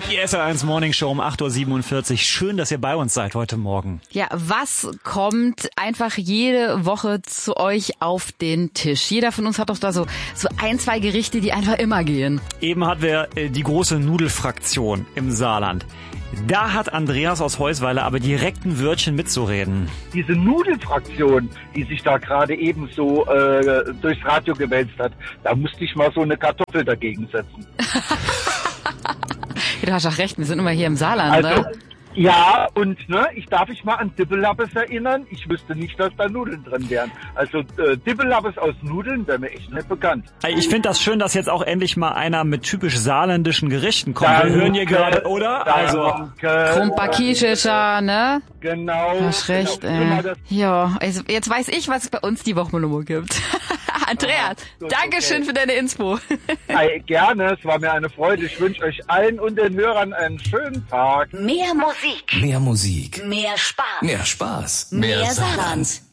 Die SR1 Morning Show um 8.47 Uhr. Schön, dass ihr bei uns seid heute Morgen. Ja, was kommt einfach jede Woche zu euch auf den Tisch? Jeder von uns hat doch da so ein, zwei Gerichte, die einfach immer gehen. Eben hatten wir die große Nudelfraktion im Saarland. Da hat Andreas aus Heusweiler aber direkt ein Wörtchen mitzureden. Diese Nudelfraktion, die sich da gerade eben so durchs Radio gewälzt hat, da musste ich mal so eine Kartoffel dagegen setzen. Du hast doch recht, wir sind immer hier im Saarland, Also, ne? ja, und ich darf mich mal an Dibbelabbes erinnern. Ich wüsste nicht, dass da Nudeln drin wären. Also Dibbelabbes aus Nudeln wäre mir echt nicht bekannt. Ich finde das schön, dass jetzt auch endlich mal einer mit typisch saarländischen Gerichten kommt. Wir hören hier gerade, oder? Also Krumpakischer, ne? Genau. Hast recht, genau. Ja, also jetzt weiß ich, was es bei uns die Woche gibt. Andreas, Dankeschön für deine Inspo. Hey, gerne, es war mir eine Freude. Ich wünsche euch allen und den Hörern einen schönen Tag. Mehr Musik. Mehr Musik. Mehr Spaß. Mehr Spaß. Mehr Saarland.